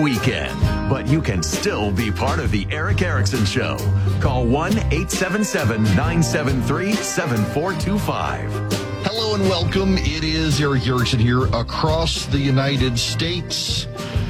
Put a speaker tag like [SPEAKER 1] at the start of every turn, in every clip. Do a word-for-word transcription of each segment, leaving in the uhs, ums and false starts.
[SPEAKER 1] weekend, but you can still be part of the Erick Erickson Show. Call one eight seven seven, nine seven three, seven four two five.
[SPEAKER 2] Hello and welcome. It is Erick Erickson here across the United States.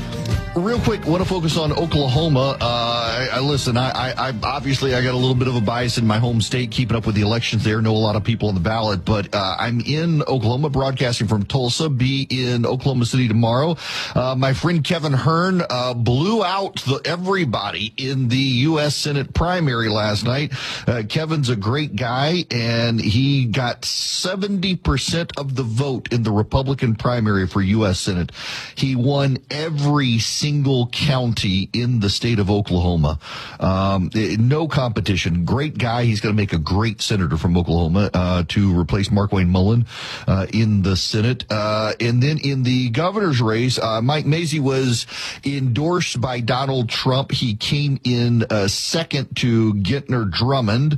[SPEAKER 2] Real quick, want to focus on Oklahoma. Uh, I, I listen. I, I, I obviously I got a little bit of a bias in my home state, keeping up with the elections there. Know a lot of people on the ballot, but uh, I'm in Oklahoma, broadcasting from Tulsa. Be in Oklahoma City tomorrow. Uh, my friend Kevin Hern uh, blew out the, everybody in the U S Senate primary last night. Uh, Kevin's a great guy, and he got seventy percent of the vote in the Republican primary for U S Senate. He won every single county in the state of Oklahoma. Um, no competition. Great guy. He's going to make a great senator from Oklahoma uh, to replace Markwayne Mullin uh, in the Senate. Uh, and then in the governor's race, uh, Mike Mazzei was endorsed by Donald Trump. He came in uh, second to Gentner Drummond,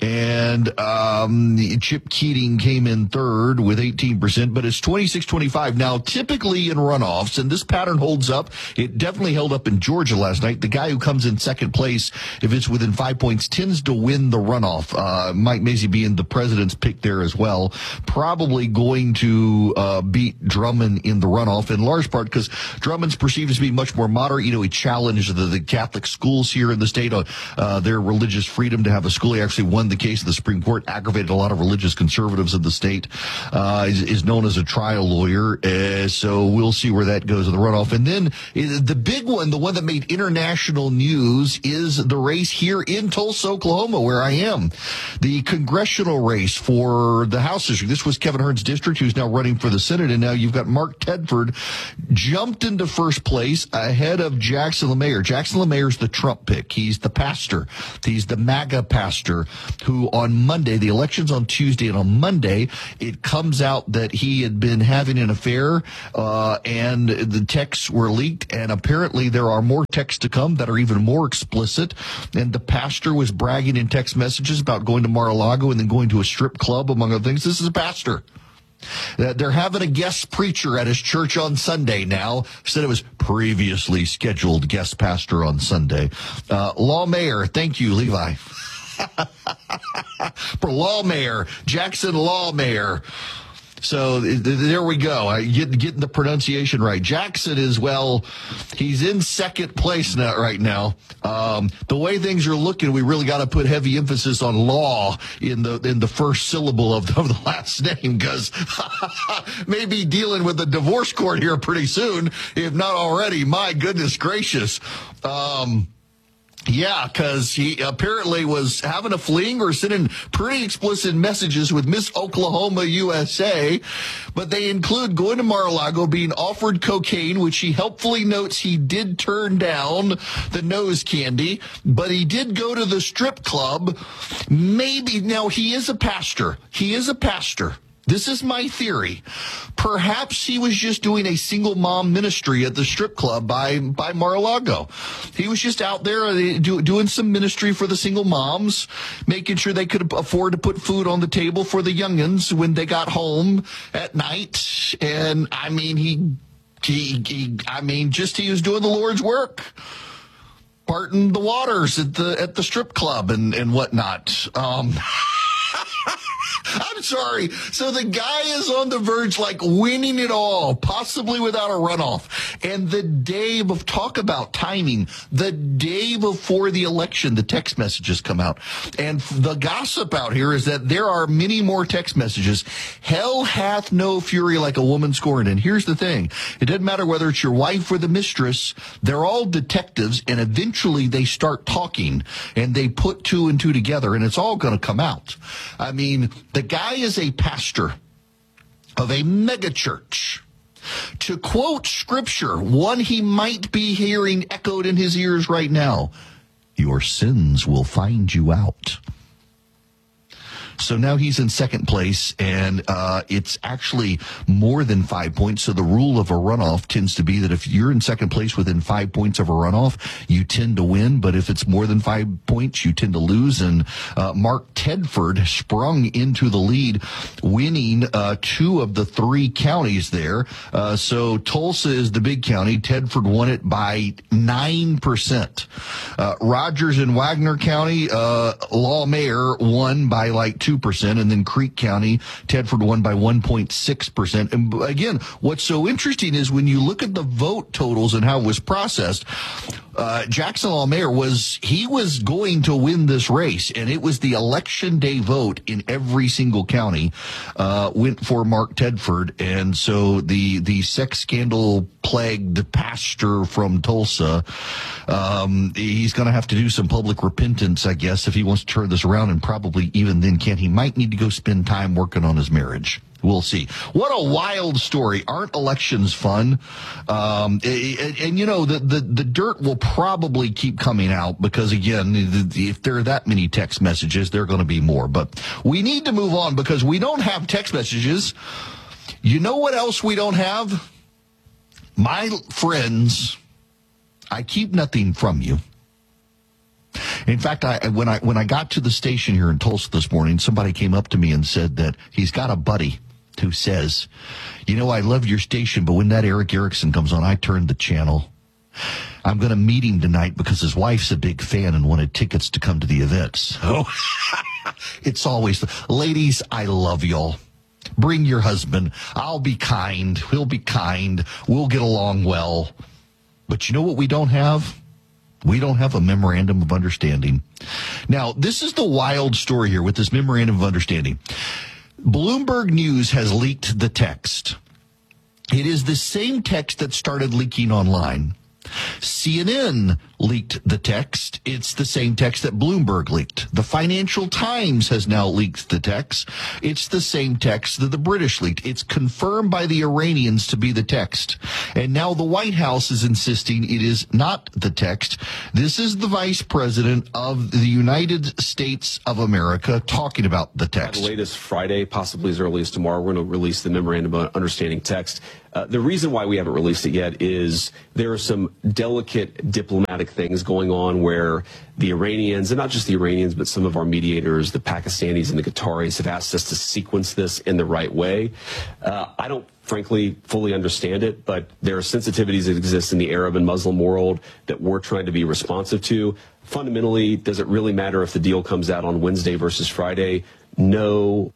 [SPEAKER 2] and um, Chip Keating came in third with eighteen percent, but it's twenty-six twenty-five. Now, typically in runoffs, and this pattern holds up, it definitely held up in Georgia last night. The guy who comes in second place, if it's within five points, tends to win the runoff. Uh, Mike Mazzei being the president's pick there as well. Probably going to uh, beat Drummond in the runoff, in large part because Drummond's perceived to be much more moderate. You know, he challenged the, the Catholic schools here in the state on uh, their religious freedom to have a school. He actually won the case in the Supreme Court, aggravated a lot of religious conservatives in the state. Uh, is, is known as a trial lawyer. Uh, so we'll see where that goes in the runoff. And then the big one, the one that made international news, is the race here in Tulsa, Oklahoma, where I am. The congressional race for the House district. This was Kevin Hern's district, who's now running for the Senate, and now you've got Mark Tedford jumped into first place ahead of Jackson LaMayer. Jackson LaMayer's the Trump pick. He's the pastor. He's the MAGA pastor who on Monday, the election's on Tuesday, and on Monday, it comes out that he had been having an affair, uh, and the texts were leaked, and apparently there are more texts to come that are even more explicit. And the pastor was bragging in text messages about going to Mar-a-Lago and then going to a strip club, among other things. This is a pastor. They're having a guest preacher at his church on Sunday now. Said it was previously scheduled guest pastor on Sunday. Uh, Law Mayor, thank you, Levi. For Law Mayor, Jackson Law Mayor. So there we go. I get getting the pronunciation right. Jackson is, well, he's in second place now, right now. Um, the way things are looking, we really got to put heavy emphasis on law in the in the first syllable of, of the last name, because maybe dealing with the divorce court here pretty soon, if not already. My goodness gracious. Um, Yeah, because he apparently was having a fling or sending pretty explicit messages with Miss Oklahoma U S A, but they include going to Mar-a-Lago, being offered cocaine, which he helpfully notes he did turn down the nose candy, but he did go to the strip club. Maybe, now he is a pastor. He is a pastor. This is my theory. Perhaps he was just doing a single mom ministry at the strip club by, by Mar-a-Lago. He was just out there do, doing some ministry for the single moms, making sure they could afford to put food on the table for the youngins when they got home at night. And I mean, he, he, he I mean, just he was doing the Lord's work, parting the waters at the, at the strip club and, and whatnot. Um, I'm sorry. So the guy is on the verge, like, winning it all, possibly without a runoff. And the day of talk about timing, the day before the election, the text messages come out. And the gossip out here is that there are many more text messages. Hell hath no fury like a woman scorned. And here's the thing. It doesn't matter whether it's your wife or the mistress. They're all detectives, and eventually they start talking, and they put two and two together, and it's all going to come out. I mean, the guy is a pastor of a megachurch. To quote scripture, one he might be hearing echoed in his ears right now, your sins will find you out. So now he's in second place, and uh, it's actually more than five points. So the rule of a runoff tends to be that if you're in second place within five points of a runoff, you tend to win. But if it's more than five points, you tend to lose. And uh, Mark Tedford sprung into the lead, winning uh, two of the three counties there. Uh, so Tulsa is the big county. Tedford won it by nine percent. Uh, Rogers and Wagner County, uh, Law Mayor won by like two percent, and then Creek County, Tedford won by one point six percent. And again, what's so interesting is when you look at the vote totals and how it was processed, uh, Jackson Law Mayor was, he was going to win this race, and it was the election day vote in every single county, uh, went for Mark Tedford. And so the, the sex scandal plagued pastor from Tulsa, um, he's going to have to do some public repentance, I guess, if he wants to turn this around, and probably even then can. He might need to go spend time working on his marriage. We'll see. What a wild story. Aren't elections fun? Um, and, and, you know, the, the, the dirt will probably keep coming out because, again, if there are that many text messages, there are going to be more. But we need to move on because we don't have text messages. You know what else we don't have? My friends, I keep nothing from you. In fact, I, when I when I got to the station here in Tulsa this morning, somebody came up to me and said that he's got a buddy who says, you know, I love your station, but when that Eric Erickson comes on, I turn the channel. I'm going to meet him tonight because his wife's a big fan and wanted tickets to come to the event. So it's always, ladies, I love y'all. Bring your husband. I'll be kind. He'll be kind. We'll get along well. But you know what we don't have? We don't have a memorandum of understanding. Now, this is the wild story here with this memorandum of understanding. Bloomberg News has leaked the text. It is the same text that started leaking online. C N N leaked the text. It's the same text that Bloomberg leaked. The Financial Times has now leaked the text. It's the same text that the British leaked. It's confirmed by the Iranians to be the text. And now the White House is insisting it is not the text. This is the Vice President of the United States of America talking about the text.
[SPEAKER 3] At the latest Friday, possibly as early as tomorrow, we're going to release the Memorandum of Understanding text. Uh, the reason why we haven't released it yet is there are some delicate diplomatic things going on where the Iranians, and not just the Iranians, but some of our mediators, the Pakistanis and the Qataris, have asked us to sequence this in the right way. Uh, I don't, frankly, fully understand it, but there are sensitivities that exist in the Arab and Muslim world that we're trying to be responsive to. Fundamentally, does it really matter if the deal comes out on Wednesday versus Friday? No.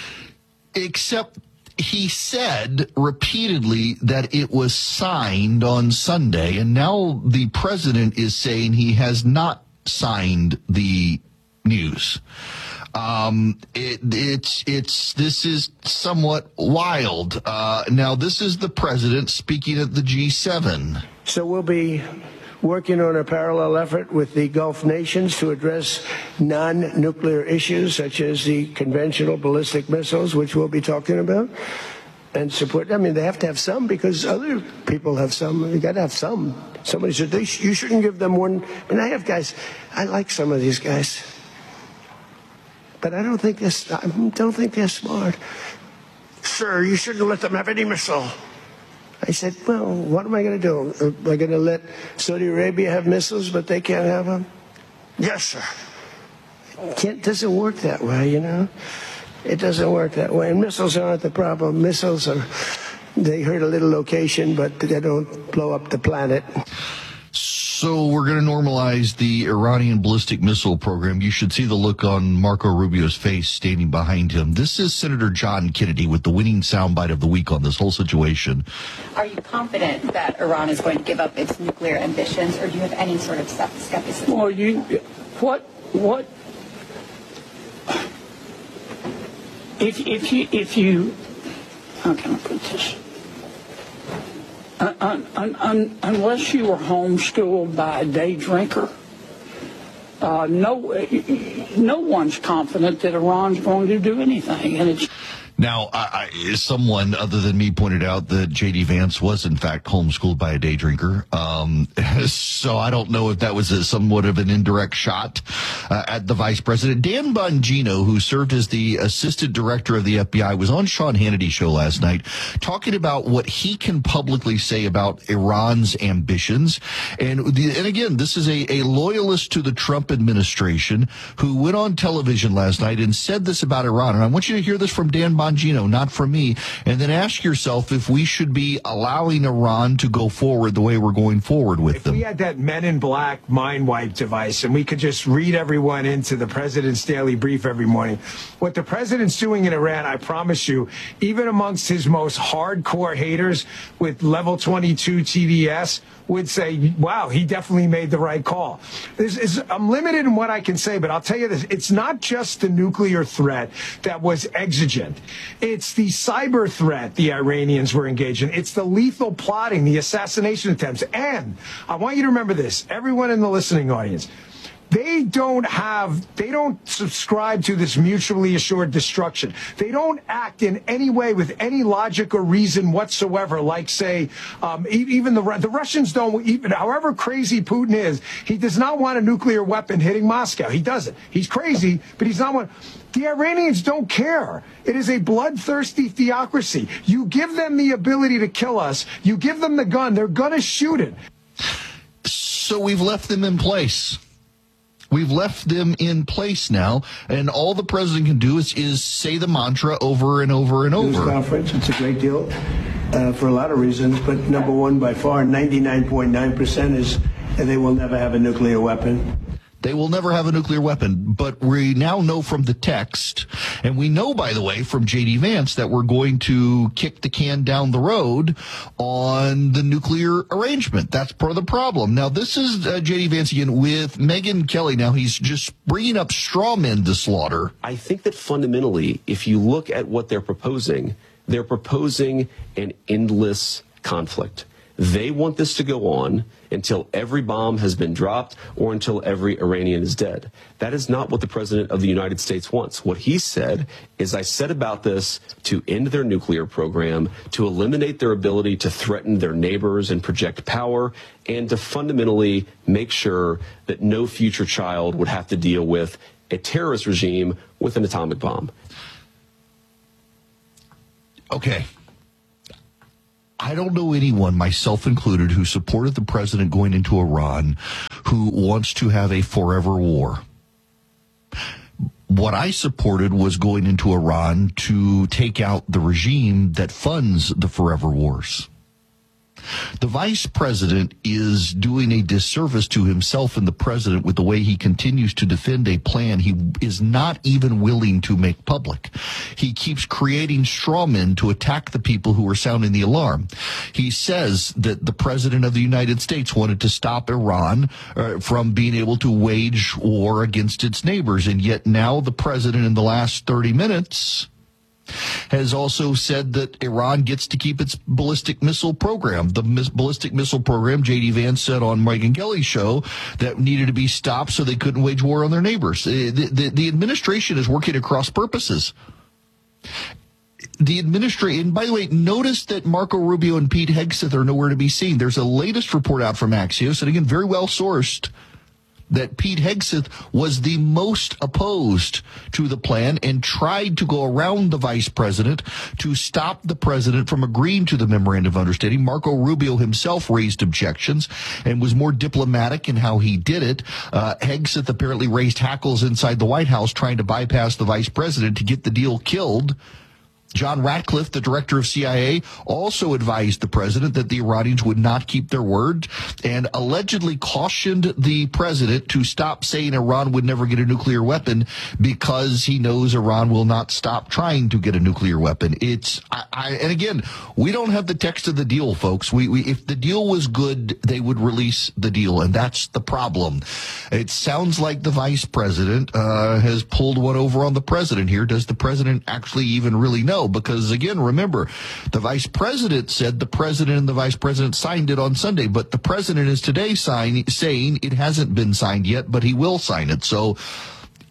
[SPEAKER 2] Except he said repeatedly that it was signed on Sunday, and now the president is saying he has not signed the news. Um, it, it's, it's, this is somewhat wild. Uh, now this is the president speaking at the G seven.
[SPEAKER 4] So we'll be working on a parallel effort with the Gulf nations to address non-nuclear issues such as the conventional ballistic missiles, which we'll be talking about, and support. I mean, they have to have some because other people have some. You got to have some. Somebody said, they sh- you shouldn't give them one. I mean, I have guys, I like some of these guys, but I don't think they're, I don't think they're smart. Sir, you shouldn't let them have any missile. I said, well, what am I going to do? Am I going to let Saudi Arabia have missiles, but they can't have them? Yes, sir. It doesn't work that way, you know. It doesn't work that way. And missiles aren't the problem. Missiles are, they hurt a little location, but they don't blow up the planet.
[SPEAKER 2] So we're going to normalize the Iranian ballistic missile program. You should see the look on Marco Rubio's face standing behind him. This is Senator John Kennedy with the winning soundbite of the week on this whole situation.
[SPEAKER 5] Are you confident that Iran is going to give up its nuclear ambitions, or do you have any sort of skepticism?
[SPEAKER 6] Well, you, what, what, if, if you, if you, how can I put this? Un, un, un, unless you were homeschooled by a day drinker, uh, no, no one's confident that Iran's going to do anything. And it's
[SPEAKER 2] Now, I, I, someone other than me pointed out that J D Vance was, in fact, homeschooled by a day drinker. Um, so I don't know if that was a, somewhat of an indirect shot uh, at the vice president. Dan Bongino, who served as the assistant director of the F B I, was on Sean Hannity's show last night talking about what he can publicly say about Iran's ambitions. And, the, and again, this is a, a loyalist to the Trump administration who went on television last night and said this about Iran. And I want you to hear this from Dan Bongino, not from me, and then ask yourself if we should be allowing Iran to go forward the way we're going forward with
[SPEAKER 7] if
[SPEAKER 2] them.
[SPEAKER 7] If we had that Men in Black mind wipe device and we could just read everyone into the president's daily brief every morning, what the president's doing in Iran, I promise you, even amongst his most hardcore haters with level twenty-two T V S, would say, wow, he definitely made the right call. This is, I'm limited in what I can say, but I'll tell you this. It's not just the nuclear threat that was exigent. It's the cyber threat the Iranians were engaged in. It's the lethal plotting, the assassination attempts. And I want you to remember this, everyone in the listening audience. They don't have, they don't subscribe to this mutually assured destruction. They don't act in any way with any logic or reason whatsoever. Like, say, um, even the the Russians don't, even however crazy Putin is, he does not want a nuclear weapon hitting Moscow. He doesn't. He's crazy, but he's not one. The Iranians don't care. It is a bloodthirsty theocracy. You give them the ability to kill us. You give them the gun. They're going to shoot it.
[SPEAKER 2] So we've left them in place. We've left them in place now, and all the president can do is, is say the mantra over and over and over.
[SPEAKER 4] News conference, it's a great deal uh, for a lot of reasons, but number one, by far, ninety-nine point nine percent is uh, they will never have a nuclear weapon.
[SPEAKER 2] They will never have a nuclear weapon, but we now know from the text, and we know, by the way, from J D Vance that we're going to kick the can down the road on the nuclear arrangement. That's part of the problem. Now, this is uh, J D Vance again with Megyn Kelly. Now, he's just bringing up straw men to slaughter.
[SPEAKER 3] I think that fundamentally, if you look at what they're proposing, they're proposing an endless conflict. They want this to go on until every bomb has been dropped or until every Iranian is dead. That is not what the president of the United States wants. What he said is, I said about this to end their nuclear program, to eliminate their ability to threaten their neighbors and project power, and to fundamentally make sure that no future child would have to deal with a terrorist regime with an atomic bomb.
[SPEAKER 2] Okay. I don't know anyone, myself included, who supported the president going into Iran who wants to have a forever war. What I supported was going into Iran to take out the regime that funds the forever wars. The vice president is doing a disservice to himself and the president with the way he continues to defend a plan he is not even willing to make public. He keeps creating straw men to attack the people who are sounding the alarm. He says that the president of the United States wanted to stop Iran uh, from being able to wage war against its neighbors, and yet now the president in the last thirty minutes has also said that Iran gets to keep its ballistic missile program. The mis- ballistic missile program, J D Vance said on Megyn Kelly's show, that needed to be stopped so they couldn't wage war on their neighbors. The, the, the administration is working across purposes. The administration, by the way, notice that Marco Rubio and Pete Hegseth are nowhere to be seen. There's a latest report out from Axios, and again, very well sourced, that Pete Hegseth was the most opposed to the plan and tried to go around the vice president to stop the president from agreeing to the memorandum of understanding. Marco Rubio himself raised objections and was more diplomatic in how he did it. Uh, Hegseth apparently raised hackles inside the White House trying to bypass the vice president to get the deal killed. John Ratcliffe, the director of C I A, also advised the president that the Iranians would not keep their word and allegedly cautioned the president to stop saying Iran would never get a nuclear weapon because he knows Iran will not stop trying to get a nuclear weapon. It's, I, I, and again, we don't have the text of the deal, folks. We, we, if the deal was good, they would release the deal, and that's the problem. It sounds like the vice president uh, has pulled one over on the president here. Does the president actually even really know? Because, again, remember, the vice president said the president and the vice president signed it on Sunday, but the president is today sign, saying it hasn't been signed yet, but he will sign it. So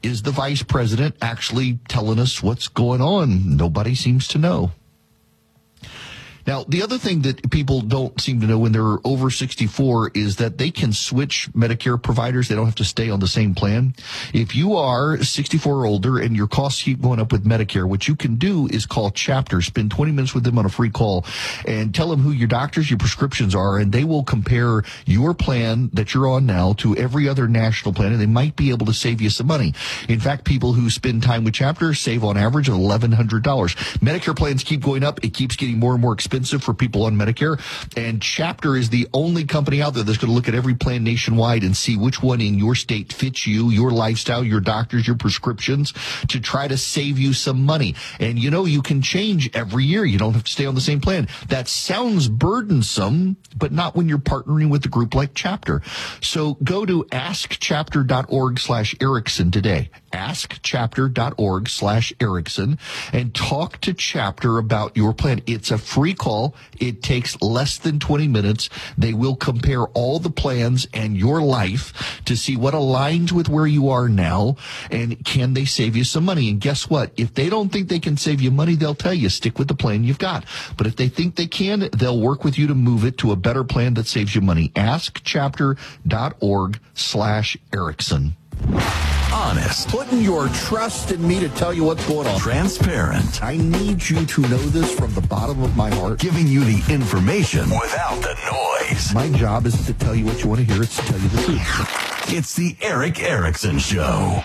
[SPEAKER 2] Is the vice president actually telling us what's going on? Nobody seems to know. Now, the other thing that people don't seem to know when they're over sixty-four is that they can switch Medicare providers. They don't have to stay on the same plan. If you are sixty-four or older and your costs keep going up with Medicare, what you can do is call Chapter. Spend twenty minutes with them on a free call and tell them who your doctors, your prescriptions are, and they will compare your plan that you're on now to every other national plan, and they might be able to save you some money. In fact, people who spend time with Chapter save on average eleven hundred dollars. Medicare plans keep going up. It keeps getting more and more expensive for people on Medicare, and Chapter is the only company out there that's going to look at every plan nationwide and see which one in your state fits you, your lifestyle, your doctors, your prescriptions, to try to save you some money. And you know, you can change every year. You don't have to stay on the same plan. That sounds burdensome, but not when you're partnering with a group like Chapter. So go to askchapter.org slash Erickson today. askchapter.org slash Erickson and talk to Chapter about your plan. It's a free call. It takes less than twenty minutes. They will compare all the plans and your life to see what aligns with where you are now, and can they save you some money. And guess what? If they don't think they can save you money, they'll tell you, stick with the plan you've got. But if they think they can, they'll work with you to move it to a better plan that saves you money. askchapter.org slash Erickson.
[SPEAKER 1] Honest.
[SPEAKER 2] Putting your trust in me to tell you what's going on.
[SPEAKER 1] Transparent.
[SPEAKER 2] I need you to know this from the bottom of my heart.
[SPEAKER 1] Giving you the information without the noise.
[SPEAKER 2] My job is to tell you what you want to hear. It's to tell you the truth.
[SPEAKER 1] It's the Erick Erickson Show.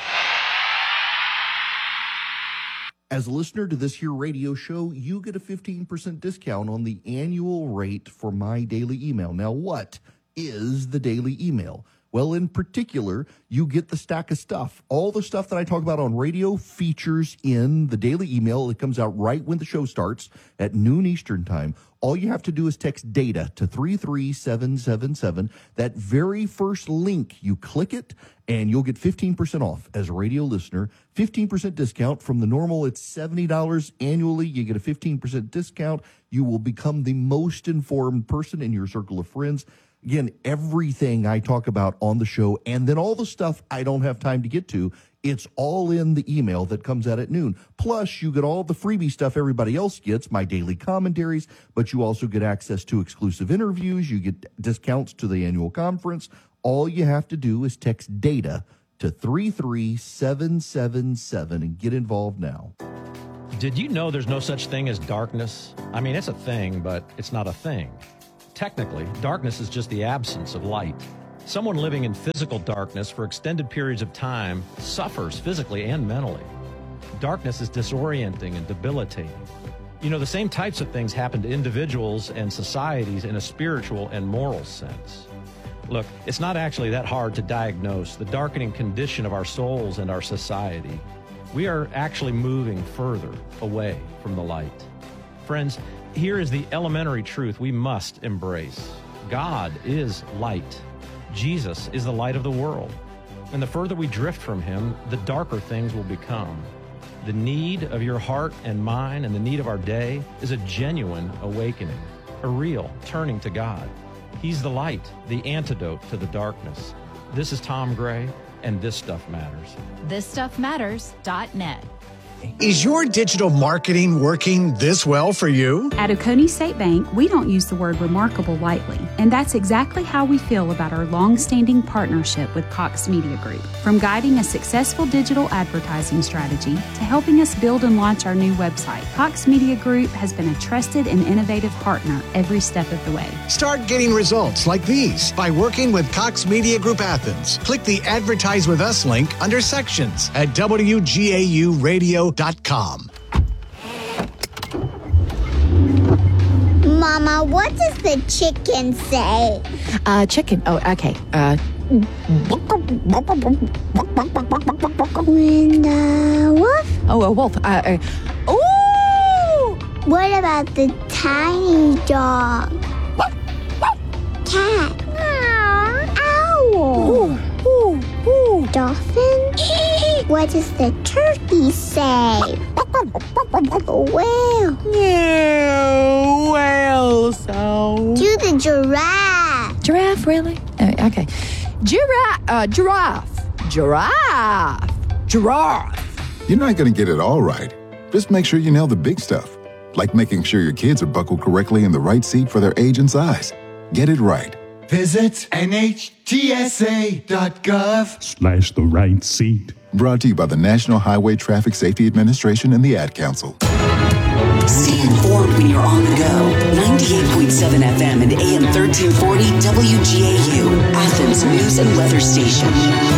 [SPEAKER 2] As a listener to this here radio show, you get a fifteen percent discount on the annual rate for my daily email. Now, what is the daily email? Well, in particular, you get the stack of stuff. All the stuff that I talk about on radio features in the daily email. It comes out right when the show starts at noon Eastern time. All you have to do is text DATA to three three seven seven seven. That very first link, you click it, and you'll get fifteen percent off as a radio listener. fifteen percent discount from the normal. It's seventy dollars annually. You get a fifteen percent discount. You will become the most informed person in your circle of friends. Again, everything I talk about on the show, and then all the stuff I don't have time to get to, it's all in the email that comes out at noon. Plus, you get all the freebie stuff everybody else gets, my daily commentaries, but you also get access to exclusive interviews. You get discounts to the annual conference. All you have to do is text DATA to three three seven seven seven and get involved now.
[SPEAKER 8] Did you know there's no such thing as darkness? I mean, it's a thing, but it's not a thing. Technically, darkness is just the absence of light. Someone living in physical darkness for extended periods of time suffers physically and mentally. Darkness is disorienting and debilitating. You know, the same types of things happen to individuals and societies in a spiritual and moral sense. Look, it's not actually that hard to diagnose the darkening condition of our souls and our society. We are actually moving further away from the light. Friends, here is the elementary truth we must embrace. God is light. Jesus is the light of the world. And the further we drift from him, the darker things will become. The need of your heart and mine and the need of our day is a genuine awakening, a real turning to God. He's the light, the antidote to the darkness. This is Tom Gray, and This Stuff Matters.
[SPEAKER 9] this stuff matters dot net.
[SPEAKER 10] Is your digital marketing working this well for you?
[SPEAKER 11] At Oconee State Bank, we don't use the word remarkable lightly, and that's exactly how we feel about our long-standing partnership with Cox Media Group. From guiding a successful digital advertising strategy to helping us build and launch our new website, Cox Media Group has been a trusted and innovative partner every step of the way.
[SPEAKER 10] Start getting results like these by working with Cox Media Group Athens. Click the Advertise with Us link under Sections at W G A U radio dot com.
[SPEAKER 12] Mama, what does the chicken say?
[SPEAKER 13] Uh, chicken. Oh, okay. Uh.
[SPEAKER 12] When the wolf?
[SPEAKER 13] Oh, a wolf. Uh. uh ooh!
[SPEAKER 12] What about the tiny dog? Cat? Owl?
[SPEAKER 13] Ooh, ooh, ooh.
[SPEAKER 12] Dolphin? What does the turkey say? Whale?
[SPEAKER 13] Yeah, whale sound.
[SPEAKER 12] Do the giraffe.
[SPEAKER 13] Giraffe, really? Uh, okay. Giraffe. Uh, giraffe. Giraffe. Giraffe.
[SPEAKER 14] You're not going to get it all right. Just make sure you nail the big stuff, like making sure your kids are buckled correctly in the right seat for their age and size. Get it right.
[SPEAKER 15] Visit N H T S A dot gov
[SPEAKER 16] slash the right seat.
[SPEAKER 14] Brought to you by the National Highway Traffic Safety Administration and the Ad Council.
[SPEAKER 17] Stay informed when you're on the go. ninety-eight point seven F M and A M thirteen forty W G A U, Athens News and Weather Station.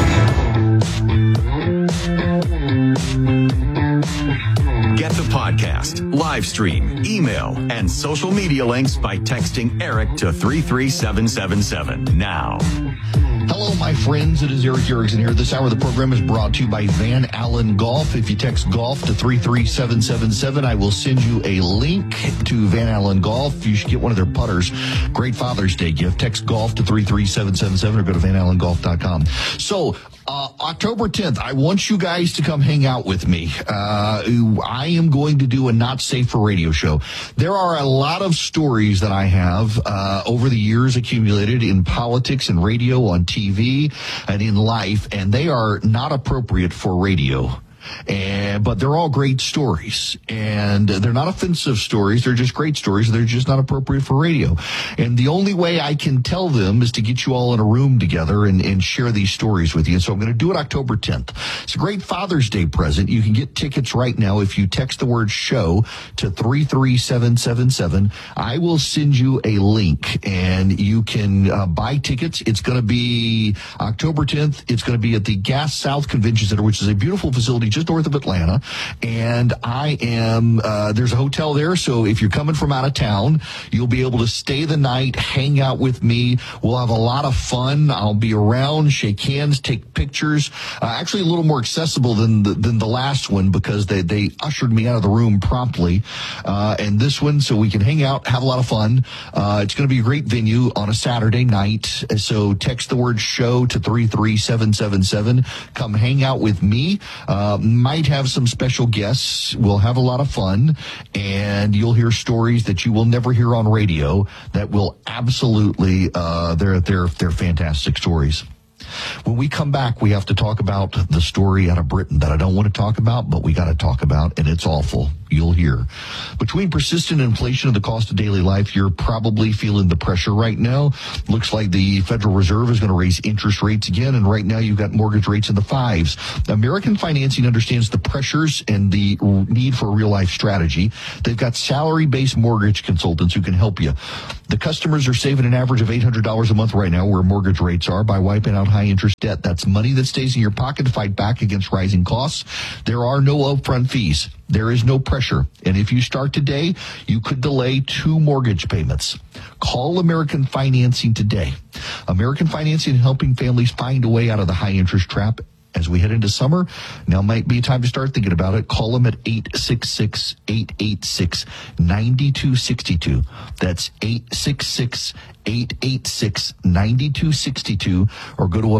[SPEAKER 1] Get the podcast, live stream, email, and social media links by texting Eric to three three seven seven seven now.
[SPEAKER 2] Hello, my friends. It is Eric Erickson here. This hour of the program is brought to you by Van Allen Golf. If you text golf to three three seven seven seven, I will send you a link to Van Allen Golf. You should get one of their putters. Great Father's Day gift. Text golf to three three seven seven seven or go to van allen golf dot com. So, uh, October tenth, I want you guys to come hang out with me. Uh, I am going to do a Not Safe for Radio show. There are a lot of stories that I have uh, over the years accumulated in politics and radio, on T V, and in life, and they are not appropriate for radio. And, but they're all great stories, and they're not offensive stories. They're just great stories. They're just not appropriate for radio. And the only way I can tell them is to get you all in a room together and, and share these stories with you. And so I'm going to do it October tenth. It's a great Father's Day present. You can get tickets right now if you text the word show to three three seven seven seven. I will send you a link, and you can uh, buy tickets. It's going to be October tenth. It's going to be at the Gas South Convention Center, which is a beautiful facility just north of Atlanta. And I am, uh, there's a hotel there. So if you're coming from out of town, you'll be able to stay the night, hang out with me. We'll have a lot of fun. I'll be around, shake hands, take pictures. Uh, actually a little more accessible than the, than the last one because they, they ushered me out of the room promptly. Uh, and this one, so we can hang out, have a lot of fun. Uh, it's going to be a great venue on a Saturday night. So text the word show to three three seven seven seven. Come hang out with me. Uh, might have some special guests. We'll have a lot of fun, and you'll hear stories that you will never hear on radio that will absolutely, uh, they're, they're, they're fantastic stories. When we come back, we have to talk about the story out of Britain that I don't want to talk about, but we got to talk about, and it's awful. You'll hear. Between persistent inflation and the cost of daily life, you're probably feeling the pressure right now. Looks like the Federal Reserve is going to raise interest rates again, and right now you've got mortgage rates in the fives. American Financing understands the pressures and the need for a real-life strategy. They've got salary-based mortgage consultants who can help you. The customers are saving an average of eight hundred dollars a month right now where mortgage rates are by wiping out high-interest debt. That's money that stays in your pocket to fight back against rising costs. There are no upfront fees. There is no pressure. And if you start today, you could delay two mortgage payments. Call American Financing today. American Financing helping families find a way out of the high interest trap as we head into summer. Now might be time to start thinking about it. Call them at eight six six, eight eight six, nine two six two. That's eight six six, eight eight six, nine two six two, or go to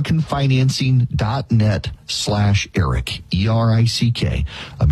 [SPEAKER 2] americanfinancing.net slash Eric, E R I C K,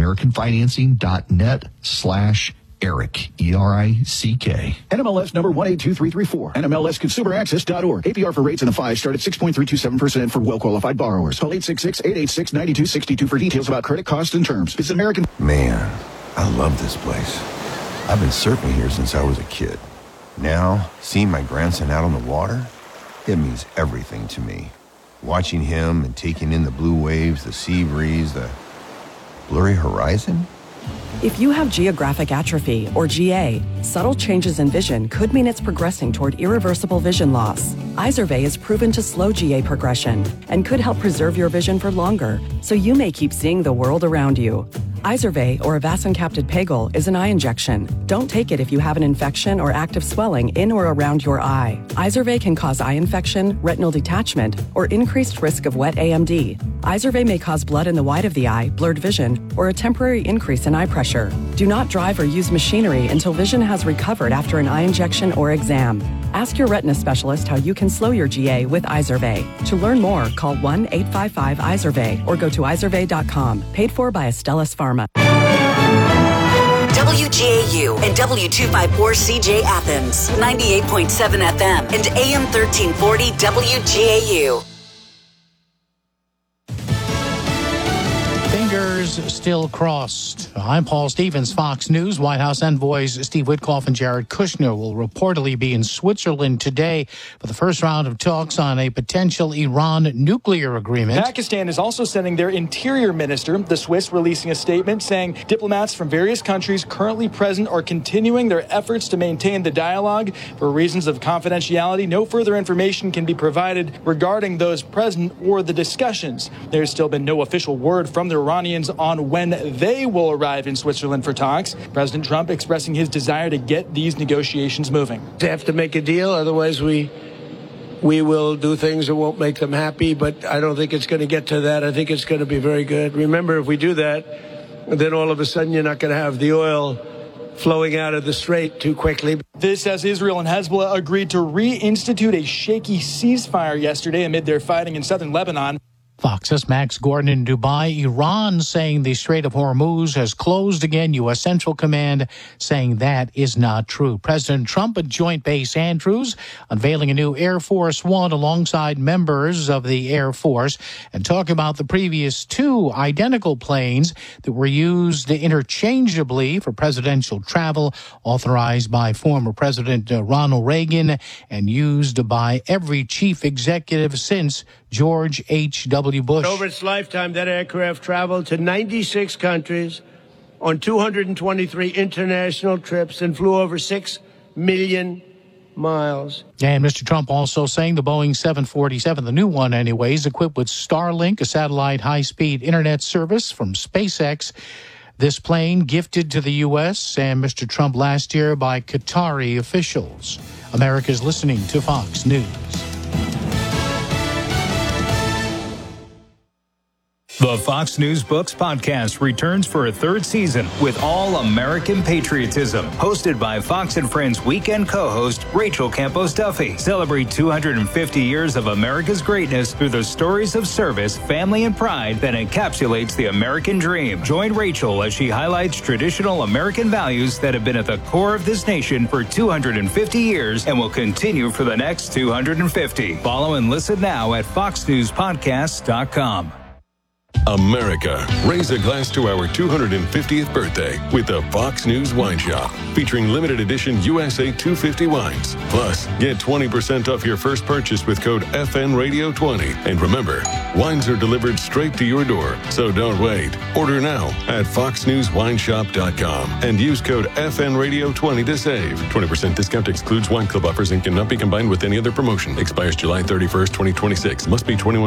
[SPEAKER 2] americanfinancing.net slash Eric, E R I C K.
[SPEAKER 18] N M L S number one eight two three three four. N M L S consumer access dot org. A P R for rates in the fives start at six point three two seven percent for well-qualified borrowers. Call eight six six, eight eight six, nine two six two for details about credit costs and terms. Visit American...
[SPEAKER 19] Man, I love this place. I've been surfing here since I was a kid. Now, seeing my grandson out on the water, it means everything to me. Watching him and taking in the blue waves, the sea breeze, the blurry horizon...
[SPEAKER 20] If you have geographic atrophy, or G A, subtle changes in vision could mean it's progressing toward irreversible vision loss. Izervay is proven to slow G A progression and could help preserve your vision for longer, so you may keep seeing the world around you. Izervay, or avacincaptad pegol, is an eye injection. Don't take it if you have an infection or active swelling in or around your eye. Izervay can cause eye infection, retinal detachment, or increased risk of wet A M D. Izervay may cause blood in the white of the eye, blurred vision, or a temporary increase in eye pressure. Do not drive or use machinery until vision has recovered after an eye injection or exam. Ask your retina specialist how you can slow your G A with Izervay. To learn more, call one eight five five Izervay or go to izervay dot com. Paid for by Astellas Pharma.
[SPEAKER 17] W G A U and W two fifty-four C J Athens, ninety-eight point seven F M and A M thirteen forty W G A U.
[SPEAKER 21] fingers still crossed. I'm Paul Stevens, Fox News. White House envoys Steve Witkoff and Jared Kushner will reportedly be in Switzerland today for the first round of talks on a potential Iran nuclear agreement.
[SPEAKER 22] Pakistan is also sending their interior minister, the Swiss, releasing a statement saying diplomats from various countries currently present are continuing their efforts to maintain the dialogue. For reasons of confidentiality, no further information can be provided regarding those present or the discussions. There's still been no official word from the Iranians on when they will arrive in Switzerland for talks. President Trump expressing his desire to get these negotiations moving.
[SPEAKER 4] They have to make a deal, otherwise we we will do things that won't make them happy, but I don't think it's going to get to that. I think it's going to be very good. Remember, if we do that, then all of a sudden you're not going to have the oil flowing out of the strait too quickly.
[SPEAKER 22] This as Israel and Hezbollah agreed to reinstitute a shaky ceasefire yesterday amid their fighting in southern Lebanon.
[SPEAKER 21] Fox's Max Gordon in Dubai. Iran saying the Strait of Hormuz has closed again. U S. Central Command saying that is not true. President Trump at Joint Base Andrews unveiling a new Air Force One alongside members of the Air Force and talk about the previous two identical planes that were used interchangeably for presidential travel, authorized by former President Ronald Reagan and used by every chief executive since George H W. Bush.
[SPEAKER 4] Over its lifetime, that aircraft traveled to ninety-six countries on two hundred twenty-three international trips and flew over six million miles.
[SPEAKER 21] And Mister Trump also saying the Boeing seven forty-seven, the new one anyways, equipped with Starlink, a satellite high-speed internet service from SpaceX. This plane gifted to the U S and Mister Trump last year by Qatari officials. America's listening to Fox News.
[SPEAKER 23] The Fox News Books podcast returns for a third season with All American Patriotism, hosted by Fox and Friends weekend co-host Rachel Campos Duffy. Celebrate two hundred fifty years of America's greatness through the stories of service, family, and pride that encapsulates the American dream. Join Rachel as she highlights traditional American values that have been at the core of this nation for two hundred fifty years and will continue for the next two hundred fifty. Follow and listen now at fox news podcast dot com.
[SPEAKER 24] America, raise a glass to our two hundred fiftieth birthday with the Fox News Wine Shop, featuring limited edition U S A two fifty wines. Plus, get twenty percent off your first purchase with code F N Radio twenty. And remember, wines are delivered straight to your door, so don't wait. Order now at fox news wine shop dot com and use code F N Radio twenty to save. twenty percent discount excludes wine club offers and cannot be combined with any other promotion. Expires July thirty-first, twenty twenty-six. Must be twenty-one